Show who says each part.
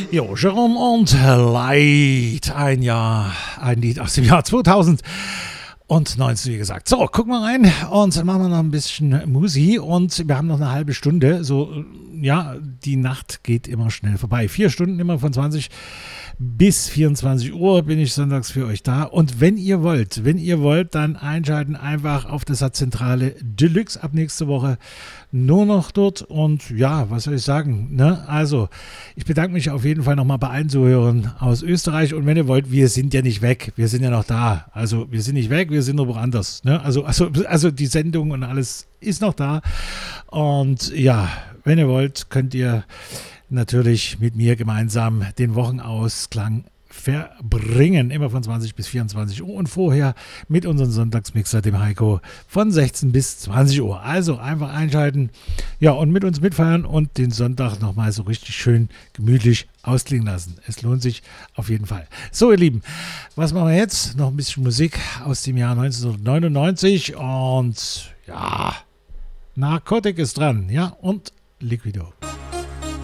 Speaker 1: Jo, Jerome und Light, ein Lied aus dem Jahr 2019, wie gesagt. So, gucken wir rein und dann machen wir noch ein bisschen Musi und wir haben noch eine halbe Stunde. So, ja, die Nacht geht immer schnell vorbei. 4 Stunden immer von 20 bis 24 Uhr bin ich sonntags für euch da. Und wenn ihr wollt, dann einschalten einfach auf der Satzzentrale Deluxe ab nächste Woche nur noch dort. Und ja, was soll ich sagen, ne? Also, ich bedanke mich auf jeden Fall nochmal bei allen Zuhörern aus Österreich. Und wenn ihr wollt, wir sind ja nicht weg, wir sind ja noch da. Also, wir sind nicht weg, wir sind nur woanders, ne? Also die Sendung und alles ist noch da. Und ja, wenn ihr wollt, könnt ihr natürlich mit mir gemeinsam den Wochenausklang verbringen, immer von 20 bis 24 Uhr und vorher mit unserem Sonntagsmixer, dem Heiko, von 16 bis 20 Uhr. Also einfach einschalten, ja, und mit uns mitfeiern und den Sonntag nochmal so richtig schön gemütlich ausklingen lassen. Es lohnt sich auf jeden Fall. So, ihr Lieben, was machen wir jetzt? Noch ein bisschen Musik aus dem Jahr 1999 und ja, Narcotic ist dran, ja, und Liquido.